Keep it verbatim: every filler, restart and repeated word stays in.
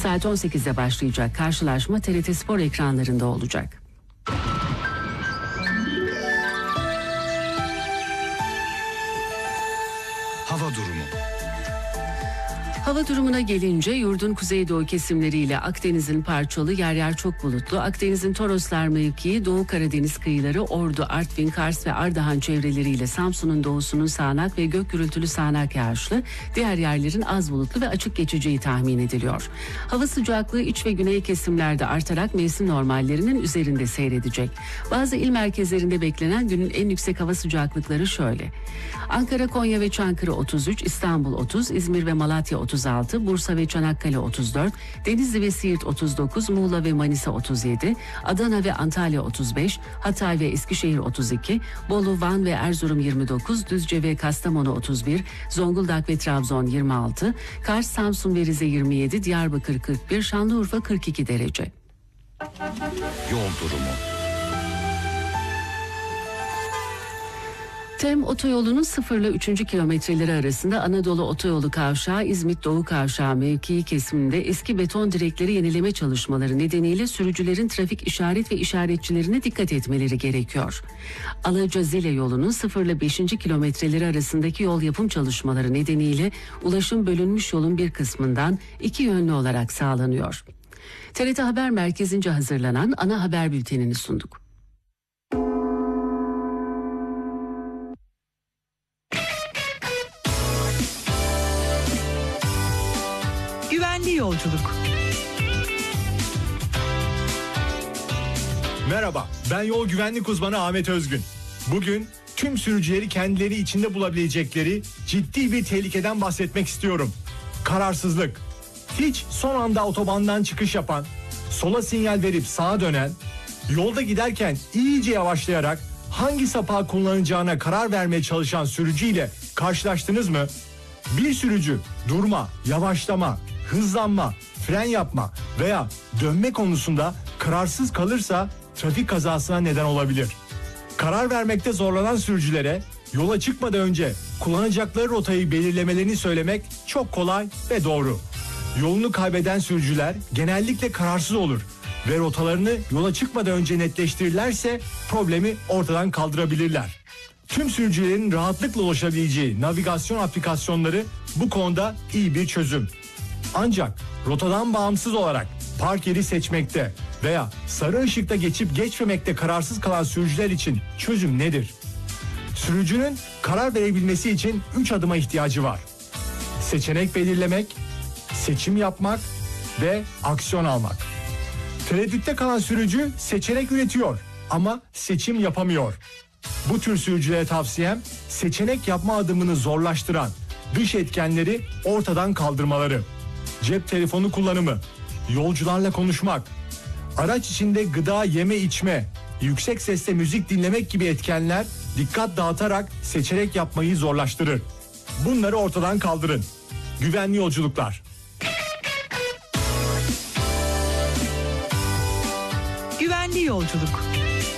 Saat on sekizde başlayacak karşılaşma T R T Spor ekranlarında olacak. Hava durumu. Hava durumuna gelince yurdun kuzeydoğu kesimleriyle Akdeniz'in parçalı, yer yer çok bulutlu, Akdeniz'in Toroslar mevkii, Doğu Karadeniz kıyıları, Ordu, Artvin, Kars ve Ardahan çevreleriyle Samsun'un doğusunun sağanak ve gök gürültülü sağanak yağışlı, diğer yerlerin az bulutlu ve açık geçeceği tahmin ediliyor. Hava sıcaklığı iç ve güney kesimlerde artarak mevsim normallerinin üzerinde seyredecek. Bazı il merkezlerinde beklenen günün en yüksek hava sıcaklıkları şöyle: Ankara, Konya ve Çankırı otuz üç, İstanbul otuz, İzmir ve Malatya otuz altı, Bursa ve Çanakkale otuz dört, Denizli ve Siirt otuz dokuz, Muğla ve Manisa otuz yedi, Adana ve Antalya otuz beş, Hatay ve Eskişehir otuz iki, Bolu, Van ve Erzurum yirmi dokuz, Düzce ve Kastamonu otuz bir, Zonguldak ve Trabzon yirmi altı, Kars, Samsun ve Rize yirmi yedi, Diyarbakır kırk bir, Şanlıurfa kırk iki derece. Yol durumu. Tem otoyolunun sıfır ile üçüncü kilometreleri arasında Anadolu Otoyolu Kavşağı, İzmit Doğu Kavşağı mevkii kesiminde eski beton direkleri yenileme çalışmaları nedeniyle sürücülerin trafik işaret ve işaretçilerine dikkat etmeleri gerekiyor. Alaca-Zile yolunun sıfır ile beşinci kilometreleri arasındaki yol yapım çalışmaları nedeniyle ulaşım bölünmüş yolun bir kısmından iki yönlü olarak sağlanıyor. T R T Haber Merkezi'nce hazırlanan ana haber bültenini sunduk. Güvenli yolculuk. Merhaba, ben yol güvenlik uzmanı Ahmet Özgün. Bugün tüm sürücüleri kendileri içinde bulabilecekleri ciddi bir tehlikeden bahsetmek istiyorum. Kararsızlık. Hiç son anda otobandan çıkış yapan, sola sinyal verip sağa dönen, yolda giderken iyice yavaşlayarak hangi sapağı kullanacağına karar vermeye çalışan sürücüyle karşılaştınız mı? Bir sürücü durma, yavaşlama, hızlanma, fren yapma veya dönme konusunda kararsız kalırsa trafik kazasına neden olabilir. Karar vermekte zorlanan sürücülere yola çıkmadan önce kullanacakları rotayı belirlemelerini söylemek çok kolay ve doğru. Yolunu kaybeden sürücüler genellikle kararsız olur ve rotalarını yola çıkmadan önce netleştirirlerse problemi ortadan kaldırabilirler. Tüm sürücülerin rahatlıkla ulaşabileceği navigasyon aplikasyonları bu konuda iyi bir çözüm. Ancak rotadan bağımsız olarak park yeri seçmekte veya sarı ışıkta geçip geçmemekte kararsız kalan sürücüler için çözüm nedir? Sürücünün karar verebilmesi için üç adıma ihtiyacı var. Seçenek belirlemek, seçim yapmak ve aksiyon almak. Tereddütte kalan sürücü seçenek üretiyor ama seçim yapamıyor. Bu tür sürücülere tavsiyem seçenek yapma adımını zorlaştıran dış etkenleri ortadan kaldırmaları. Cep telefonu kullanımı, yolcularla konuşmak, araç içinde gıda yeme içme, yüksek sesle müzik dinlemek gibi etkenler dikkat dağıtarak seçenek yapmayı zorlaştırır. Bunları ortadan kaldırın. Güvenli yolculuklar. Güvenli yolculuk.